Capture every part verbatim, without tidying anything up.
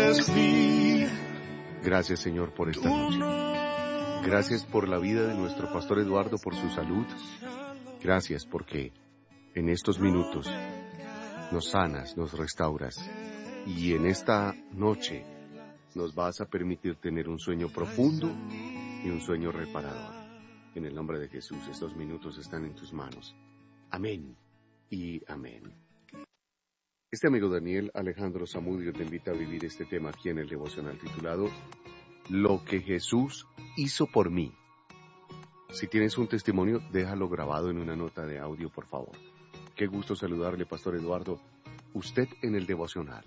Gracias, Señor, por esta noche. Gracias por la vida de nuestro pastor Eduardo, por su salud. Gracias porque en estos minutos nos sanas, nos restauras. Y en esta noche nos vas a permitir tener un sueño profundo y un sueño reparador. En el nombre de Jesús, estos minutos están en tus manos. Amén y amén. Este amigo Daniel Alejandro Zamudio te invita a vivir este tema aquí en el devocional titulado Lo que Jesús hizo por mí. Si tienes un testimonio, déjalo grabado en una nota de audio, por favor. Qué gusto saludarle, Pastor Eduardo. Usted en el devocional.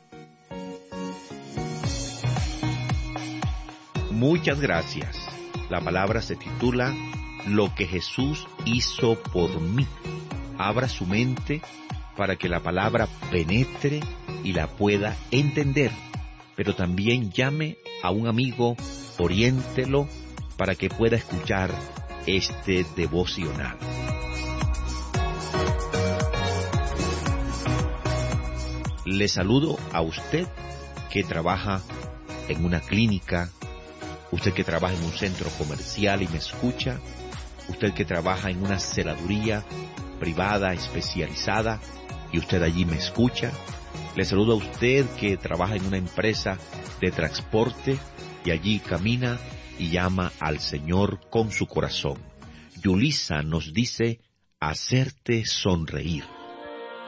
Muchas gracias. La palabra se titula Lo que Jesús hizo por mí. Abra su mente para que la palabra penetre y la pueda entender, pero también llame a un amigo, oriéntelo para que pueda escuchar este devocional. Le saludo a usted que trabaja en una clínica, usted que trabaja en un centro comercial y me escucha, usted que trabaja en una celaduría privada especializada y usted allí me escucha. Le saludo a usted que trabaja en una empresa de transporte y allí camina y llama al Señor con su corazón. Yulisa nos dice, hacerte sonreír.